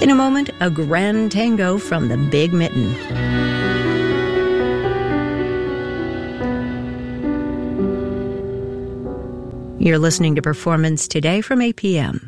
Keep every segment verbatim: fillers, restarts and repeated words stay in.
In a moment, a grand tango from the Big Mitten. You're listening to Performance Today from A P M.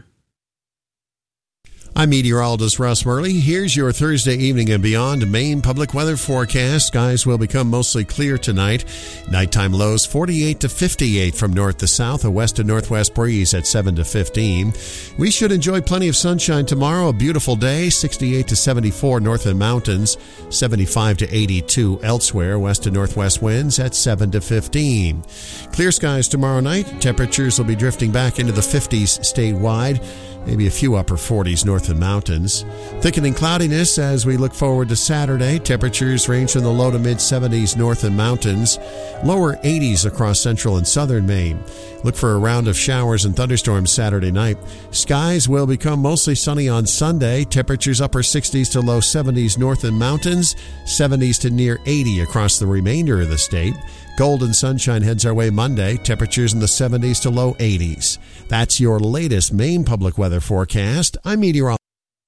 I'm meteorologist Russ Murley. Here's your Thursday evening and beyond Maine public weather forecast. Skies will become mostly clear tonight. Nighttime lows forty-eight to fifty-eight from north to south. A west to northwest breeze at seven to fifteen. We should enjoy plenty of sunshine tomorrow. A beautiful day. sixty-eight to seventy-four north and mountains. seventy-five to eighty-two elsewhere. West to northwest winds at seven to fifteen. Clear skies tomorrow night. Temperatures will be drifting back into the fifties statewide. Maybe a few upper forties north and mountains. Thickening cloudiness as we look forward to Saturday. Temperatures range from the low to mid seventies north and mountains. Lower eighties across central and southern Maine. Look for a round of showers and thunderstorms Saturday night. Skies will become mostly sunny on Sunday. Temperatures upper sixties to low seventies north and mountains. seventies to near eighty across the remainder of the state. Golden sunshine heads our way Monday. Temperatures in the seventies to low eighties. That's your latest Maine public weather forecast. I'm meteorologist.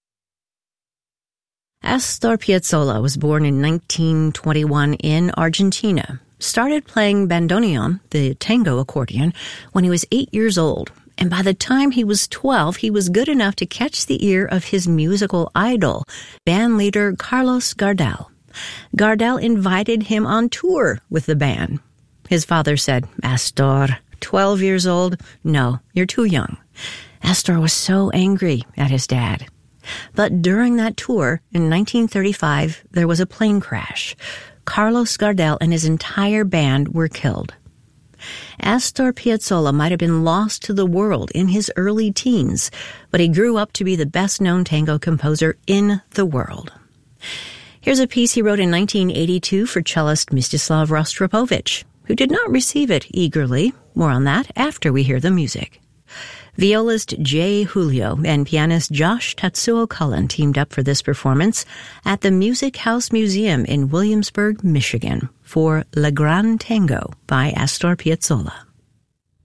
Astor Piazzolla was born in nineteen twenty-one in Argentina. Started playing bandoneon, the tango accordion, when he was eight years old. And by the time he was twelve, he was good enough to catch the ear of his musical idol, bandleader Carlos Gardel. Gardel invited him on tour with the band. His father said, "Astor, twelve years old? No, you're too young." Astor was so angry at his dad. But during that tour, in nineteen thirty-five, there was a plane crash. Carlos Gardel and his entire band were killed. Astor Piazzolla might have been lost to the world in his early teens, but he grew up to be the best-known tango composer in the world. Here's a piece he wrote in nineteen eighty-two for cellist Mstislav Rostropovich, who did not receive it eagerly. More on that after we hear the music. Violist Jay Julio and pianist Josh Tatsuo Cullen teamed up for this performance at the Music House Museum in Williamsburg, Michigan for Le Grand Tango by Astor Piazzolla.